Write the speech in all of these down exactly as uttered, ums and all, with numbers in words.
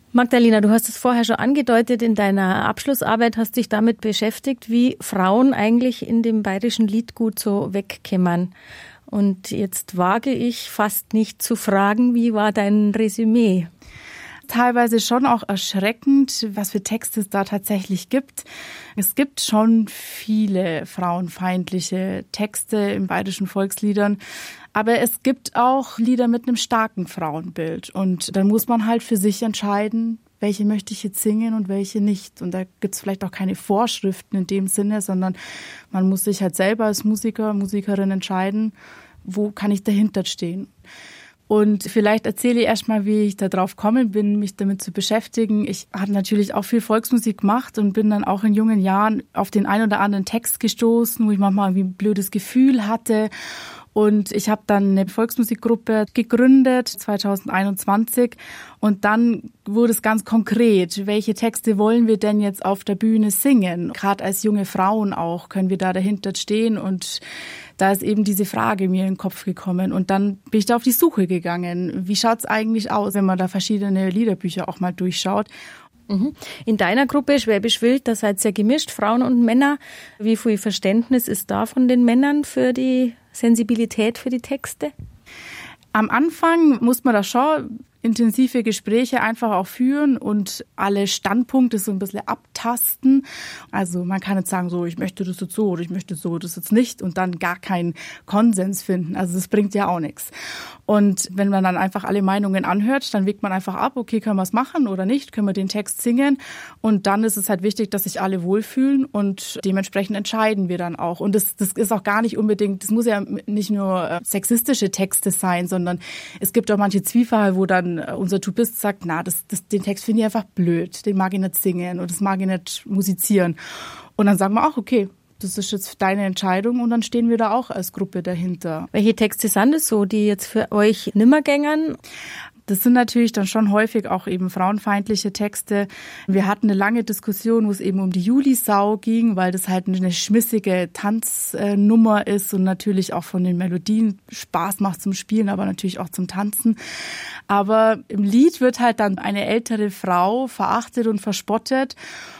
Magdalena, du hast es vorher schon angedeutet, in deiner Abschlussarbeit hast dich damit beschäftigt, wie Frauen eigentlich in dem bayerischen Liedgut so wegkämmern. Und jetzt wage ich fast nicht zu fragen, wie war dein Resümee? Teilweise schon auch erschreckend, was für Texte es da tatsächlich gibt. Es gibt schon viele frauenfeindliche Texte in bayerischen Volksliedern, aber es gibt auch Lieder mit einem starken Frauenbild. Und dann muss man halt für sich entscheiden, welche möchte ich jetzt singen und welche nicht. Und da gibt es vielleicht auch keine Vorschriften in dem Sinne, sondern man muss sich halt selber als Musiker, Musikerin entscheiden, wo kann ich dahinter stehen. Und vielleicht erzähle ich erst mal, wie ich da drauf gekommen bin, mich damit zu beschäftigen. Ich habe natürlich auch viel Volksmusik gemacht und bin dann auch in jungen Jahren auf den ein oder anderen Text gestoßen, wo ich manchmal irgendwie ein blödes Gefühl hatte. Und ich habe dann eine Volksmusikgruppe gegründet, zwanzig einundzwanzig. Und dann wurde es ganz konkret. Welche Texte wollen wir denn jetzt auf der Bühne singen? Gerade als junge Frauen auch können wir da dahinter stehen. Und da ist eben diese Frage mir in den Kopf gekommen. Und dann bin ich da auf die Suche gegangen. Wie schaut's eigentlich aus, wenn man da verschiedene Liederbücher auch mal durchschaut? In deiner Gruppe Schwäbisch Wild, da seid ihr gemischt, Frauen und Männer. Wie viel Verständnis ist da von den Männern für die Sensibilität für die Texte? Am Anfang muss man da schon intensive Gespräche einfach auch führen und alle Standpunkte so ein bisschen abtasten. Also man kann jetzt sagen, so ich möchte das jetzt so oder ich möchte so das jetzt nicht und dann gar keinen Konsens finden. Also das bringt ja auch nichts. Und wenn man dann einfach alle Meinungen anhört, dann wägt man einfach ab, okay, können wir es machen oder nicht, können wir den Text singen. Und dann ist es halt wichtig, dass sich alle wohlfühlen und dementsprechend entscheiden wir dann auch. Und das, das ist auch gar nicht unbedingt, das muss ja nicht nur sexistische Texte sein, sondern es gibt auch manche Zwiefach, wo dann unser Tubist sagt, na, das, das, den Text finde ich einfach blöd, den mag ich nicht singen und das mag ich nicht musizieren. Und dann sagen wir auch, okay, das ist jetzt deine Entscheidung und dann stehen wir da auch als Gruppe dahinter. Welche Texte sind es so, die jetzt für euch nimmer gängern? Das sind natürlich dann schon häufig auch eben frauenfeindliche Texte. Wir hatten eine lange Diskussion, wo es eben um die Julisau ging, weil das halt eine schmissige Tanznummer ist und natürlich auch von den Melodien Spaß macht zum Spielen, aber natürlich auch zum Tanzen. Aber im Lied wird halt dann eine ältere Frau verachtet und verspottet.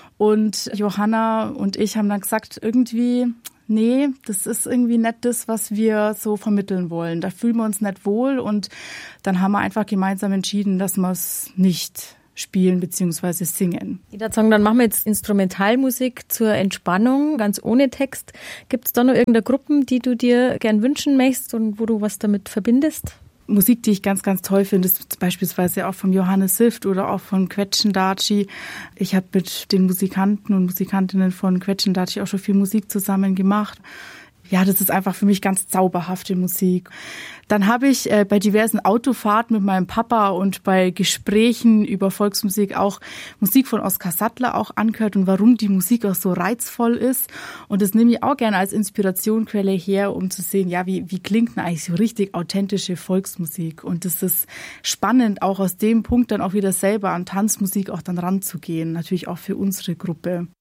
Und Johanna und ich haben dann gesagt, irgendwie, nee, das ist irgendwie nicht das, was wir so vermitteln wollen. Da fühlen wir uns nicht wohl und dann haben wir einfach gemeinsam entschieden, dass wir es nicht spielen bzw. singen. Ich würde sagen, dann machen wir jetzt Instrumentalmusik zur Entspannung, ganz ohne Text. Gibt es da noch irgendeine Gruppe, die du dir gern wünschen möchtest und wo du was damit verbindest? Musik, die ich ganz, ganz toll finde, ist beispielsweise auch vom Johannes Sift oder auch von Quetschendatschi. Ich habe mit den Musikanten und Musikantinnen von Quetschendatschi auch schon viel Musik zusammen gemacht. Ja, das ist einfach für mich ganz zauberhafte Musik. Dann habe ich äh, bei diversen Autofahrten mit meinem Papa und bei Gesprächen über Volksmusik auch Musik von Oskar Sattler auch angehört und warum die Musik auch so reizvoll ist. Und das nehme ich auch gerne als Inspirationsquelle her, um zu sehen, ja, wie, wie klingt denn eigentlich so richtig authentische Volksmusik? Und das ist spannend, auch aus dem Punkt dann auch wieder selber an Tanzmusik auch dann ranzugehen, natürlich auch für unsere Gruppe.